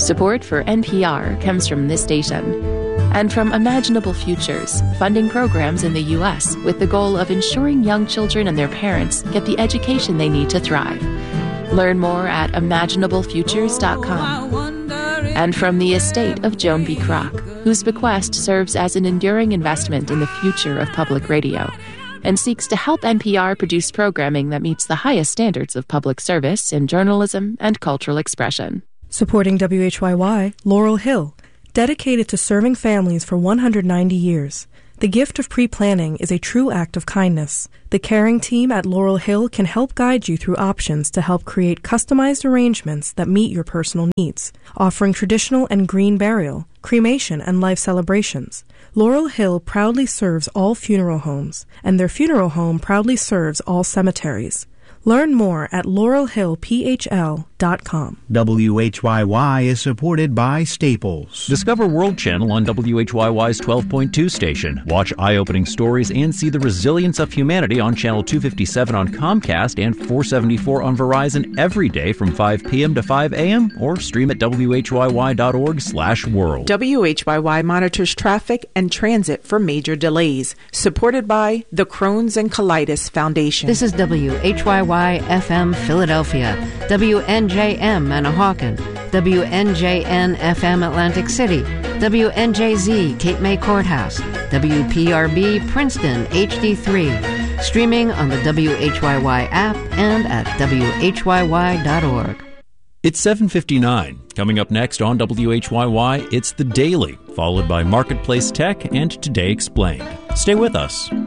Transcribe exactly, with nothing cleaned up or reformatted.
Support for N P R comes from this station and from Imaginable Futures, funding programs in the U S with the goal of ensuring young children and their parents get the education they need to thrive. Learn more at imaginable futures dot com. And from the estate of Joan B. Kroc, whose bequest serves as an enduring investment in the future of public radio and seeks to help N P R produce programming that meets the highest standards of public service in journalism and cultural expression. Supporting W H Y Y, Laurel Hill, dedicated to serving families for one hundred ninety years. The gift of pre-planning is a true act of kindness. The caring team at Laurel Hill can help guide you through options to help create customized arrangements that meet your personal needs, offering traditional and green burial, cremation, and life celebrations. Laurel Hill proudly serves all funeral homes, and their funeral home proudly serves all cemeteries. Learn more at laurel hill p h l dot com. W H Y Y is supported by Staples. Discover World Channel on W H Y Y's twelve point two station. Watch eye-opening stories and see the resilience of humanity on Channel two fifty-seven on Comcast and four seventy-four on Verizon every day from five p.m. to five a.m. or stream at w h y y dot org slash world. W H Y Y monitors traffic and transit for major delays. Supported by the Crohn's and Colitis Foundation. This is W H Y Y F M Philadelphia, W N J M Manahawkin, W N J N F M Atlantic City, W N J Z Cape May Courthouse, W P R B Princeton H D three, streaming on the W H Y Y app and at w h y y dot org. It's seven fifty-nine. Coming up next on W H Y Y, it's The Daily, followed by Marketplace Tech and Today Explained. Stay with us.